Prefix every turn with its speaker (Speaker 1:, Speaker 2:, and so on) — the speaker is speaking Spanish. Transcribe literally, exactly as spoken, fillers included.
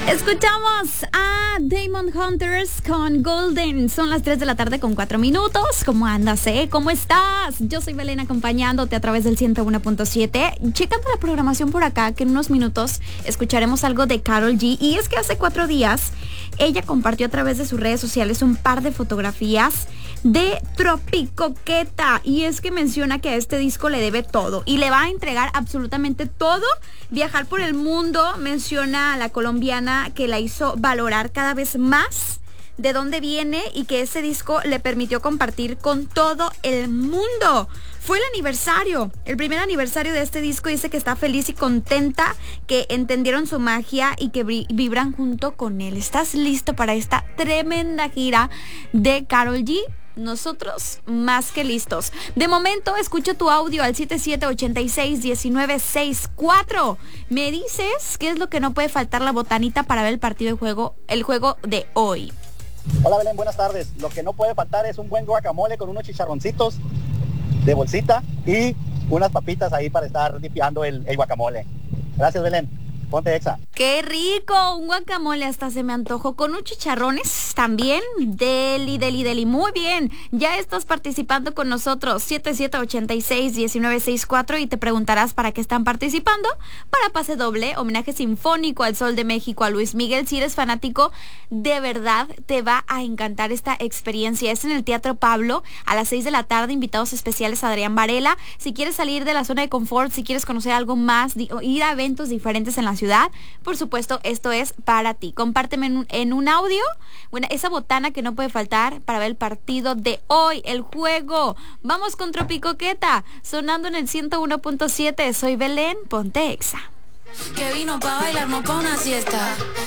Speaker 1: Escuchamos a Damon Hunters con Golden. Son las tres de la tarde con cuatro minutos. ¿Cómo andas, eh? ¿Cómo estás? Yo soy Belén acompañándote a través del ciento uno punto siete. Checando la programación por acá, que en unos minutos escucharemos algo de Karol G. Y es que hace cuatro días ella compartió a través de sus redes sociales un par de fotografías de Tropicoqueta, y es que menciona que a este disco le debe todo y le va a entregar absolutamente todo, viajar por el mundo. Menciona a la colombiana que la hizo valorar cada vez más de dónde viene y que ese disco le permitió compartir con todo el mundo. Fue el aniversario, el primer aniversario de este disco. Dice que está feliz y contenta, que entendieron su magia y que vibran junto con él. ¿Estás listo para esta tremenda gira de Karol G? Nosotros más que listos. De momento, escucho tu audio al siete siete ocho seis uno nueve seis cuatro. Me dices qué es lo que no puede faltar la botanita para ver el partido de juego, el juego de hoy.
Speaker 2: Hola Belén, buenas tardes. Lo que no puede faltar es un buen guacamole con unos chicharroncitos de bolsita y unas papitas ahí para estar limpiando el, el guacamole. Gracias Belén. Ponte Exa.
Speaker 1: ¡Qué rico! Un guacamole hasta se me antojó. Con unos chicharrones también. Deli, deli, deli. Muy bien. Ya estás participando con nosotros. siete siete ocho seis uno nueve seis cuatro. Y te preguntarás para qué están participando. Para pase doble, homenaje sinfónico al Sol de México, a Luis Miguel. Si eres fanático, de verdad te va a encantar esta experiencia. Es en el Teatro Pablo a las seis de la tarde. Invitados especiales a Adrián Varela. Si quieres salir de la zona de confort, si quieres conocer algo más, ir a eventos diferentes en la ciudad, por supuesto, esto es para ti. Compárteme en un, en un audio, bueno, esa botana que no puede faltar para ver el partido de hoy, el juego. Vamos con Tropicoqueta, sonando en el ciento uno punto siete. Soy Belén, ponte Exa.
Speaker 3: Que vino pa' bailar, no pa' una siesta.